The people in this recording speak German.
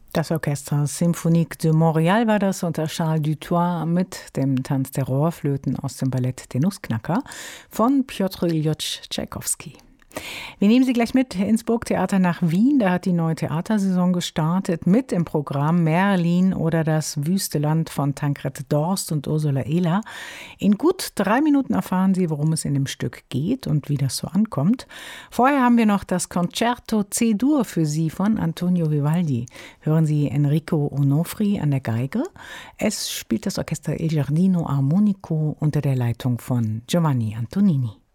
Das Orchester Symphonique de Montréal war das unter Charles Dutoit mit dem Tanz der Rohrflöten aus dem Ballett Der Nussknacker von Pjotr Iljitsch Tschaikowski. Wir nehmen Sie gleich mit ins Burgtheater nach Wien. Da hat die neue Theatersaison gestartet mit im Programm Merlin oder das Wüste Land von Tancred Dorst und Ursula Ehler. In gut 3 Minuten erfahren Sie, worum es in dem Stück geht und wie das so ankommt. Vorher haben wir noch das Concerto C-Dur für Sie von Antonio Vivaldi. Hören Sie Enrico Onofri an der Geige. Es spielt das Orchester Il Giardino Armonico unter der Leitung von Giovanni Antonini.